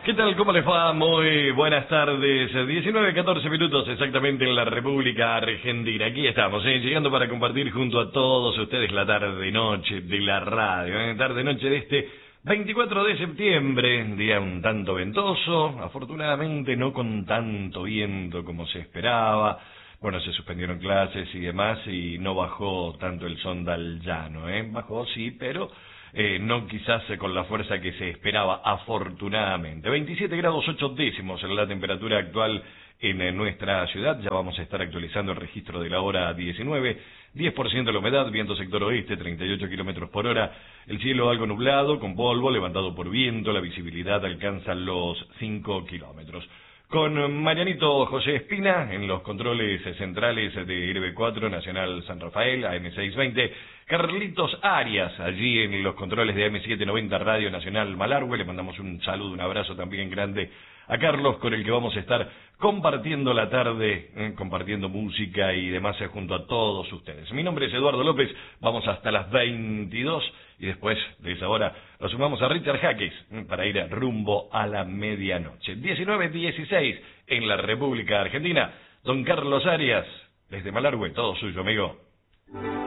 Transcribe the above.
¿Qué tal? ¿Cómo les va? Muy buenas tardes. 19:14 minutos exactamente en la República Argentina. Aquí estamos, llegando para compartir junto a todos ustedes la tarde-noche de la radio. Tarde-noche de este 24 de septiembre, día un tanto ventoso, afortunadamente no con tanto viento como se esperaba. Bueno, se suspendieron clases y demás y no bajó tanto el sonda al llano, Bajó sí, pero no quizás con la fuerza que se esperaba, afortunadamente. 27 grados 8 décimos en la temperatura actual en nuestra ciudad. Ya vamos a estar actualizando el registro de la hora 19. 10% la humedad, viento sector oeste, 38 kilómetros por hora. El cielo algo nublado, con polvo, levantado por viento. La visibilidad alcanza los 5 kilómetros. Con Marianito José Espina en los controles centrales de RB4 Nacional San Rafael, AM620. Carlitos Arias allí en los controles de AM790 Radio Nacional Malargüe. Le mandamos un saludo, un abrazo también grande a Carlos, con el que vamos a estar compartiendo la tarde, compartiendo música y demás junto a todos ustedes. Mi nombre es Eduardo López, vamos hasta las 22 y después de esa hora nos sumamos a Richard Jaques para ir rumbo a la medianoche. 19:16 en la República Argentina. Don Carlos Arias, desde Malargüe, todo suyo, amigo.